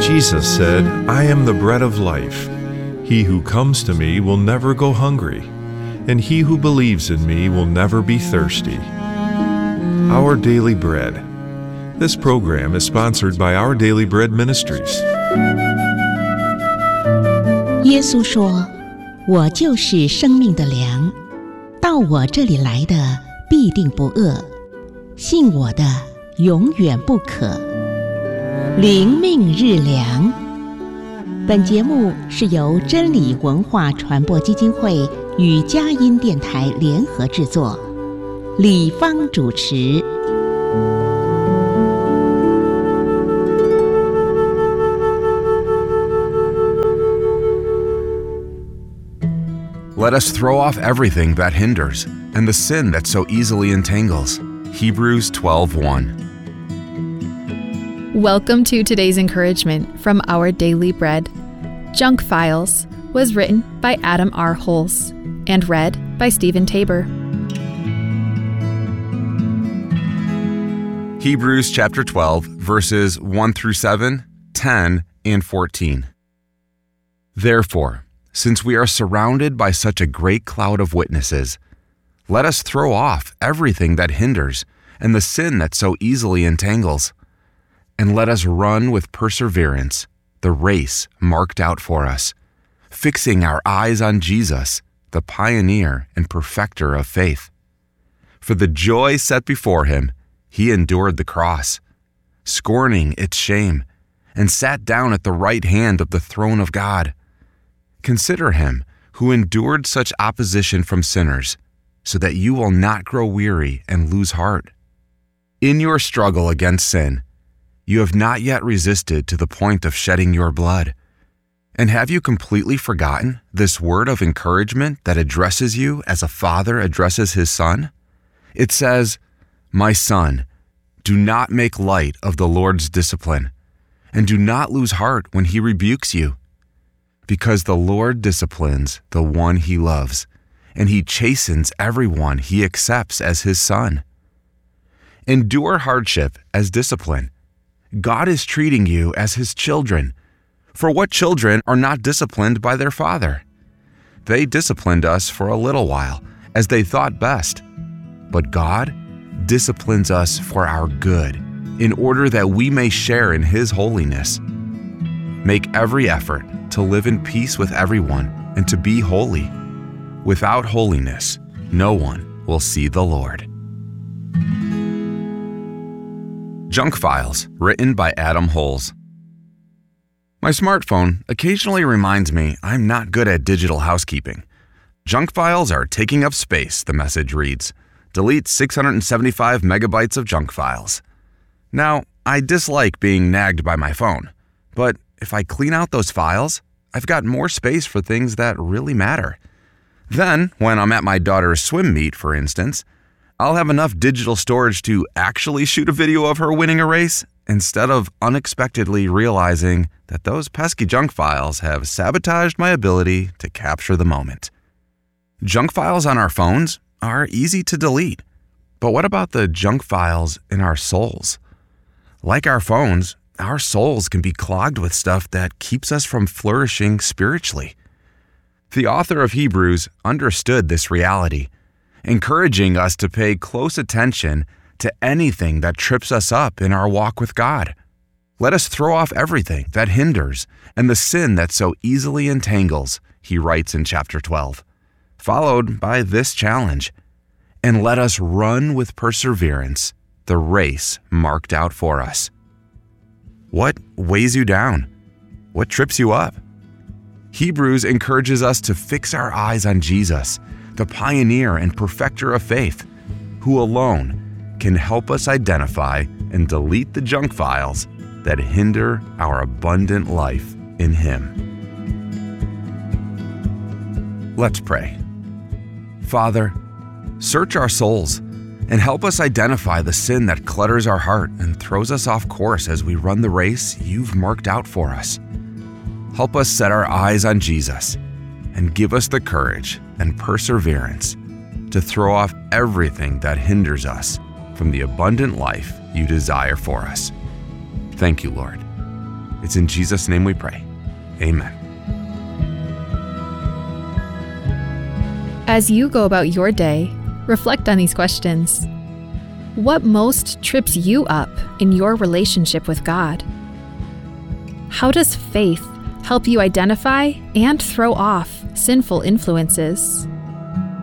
Jesus said, "I am the bread of life. He who comes to me will never go hungry, and he who believes in me will never be thirsty." Our Daily Bread. This program is sponsored by Our Daily Bread Ministries. 耶稣说：“我就是生命的粮，到我这里来的必定不饿，信我的永远不渴。”灵命日粮。本节目是由真理文化传播基金会与佳音电台联合制作，李芳主持。 Let us throw off everything that hinders and the sin that so easily entangles. Hebrews 12:1. Welcome to today's encouragement from Our Daily Bread. Junk Files was written by Adam R. Hulse and read by Stephen Tabor. Hebrews chapter 12, verses 1 through 7, 10, and 14. Therefore, since we are surrounded by such a great cloud of witnesses, let us throw off everything that hinders and the sin that so easily entangles, and let us run with perseverance the race marked out for us, fixing our eyes on Jesus, the pioneer and perfecter of faith. For the joy set before him, he endured the cross, scorning its shame, and sat down at the right hand of the throne of God. Consider him who endured such opposition from sinners, so that you will not grow weary and lose heart. In your struggle against sin, you have not yet resisted to the point of shedding your blood. And have you completely forgotten this word of encouragement that addresses you as a father addresses his son? It says, "My son, do not make light of the Lord's discipline, and do not lose heart when he rebukes you. Because the Lord disciplines the one he loves, and he chastens everyone he accepts as his son." Endure hardship as discipline. God is treating you as his children. For what children are not disciplined by their father? They disciplined us for a little while, as they thought best. But God disciplines us for our good, in order that we may share in his holiness. Make every effort to live in peace with everyone and to be holy. Without holiness, no one will see the Lord. Junk Files, written by Adam Hulse. My smartphone occasionally reminds me I'm not good at digital housekeeping. Junk files are taking up space, the message reads. Delete 675 megabytes of junk files. Now, I dislike being nagged by my phone, but if I clean out those files, I've got more space for things that really matter. Then, when I'm at my daughter's swim meet, for instance, I'll have enough digital storage to actually shoot a video of her winning a race, instead of unexpectedly realizing that those pesky junk files have sabotaged my ability to capture the moment. Junk files on our phones are easy to delete, but what about the junk files in our souls? Like our phones, our souls can be clogged with stuff that keeps us from flourishing spiritually. The author of Hebrews understood this reality, encouraging us to pay close attention to anything that trips us up in our walk with God. Let us throw off everything that hinders and the sin that so easily entangles, he writes in chapter 12, followed by this challenge, and let us run with perseverance the race marked out for us. What weighs you down? What trips you up? Hebrews encourages us to fix our eyes on Jesus, the pioneer and perfecter of faith, who alone can help us identify and delete the junk files that hinder our abundant life in him. Let's pray. Father, search our souls and help us identify the sin that clutters our heart and throws us off course as we run the race you've marked out for us. Help us set our eyes on Jesus and give us the courage and perseverance to throw off everything that hinders us from the abundant life you desire for us. Thank you, Lord. It's in Jesus' name we pray. Amen. As you go about your day, reflect on these questions. What most trips you up in your relationship with God? How does faith help you identify and throw off sinful influences?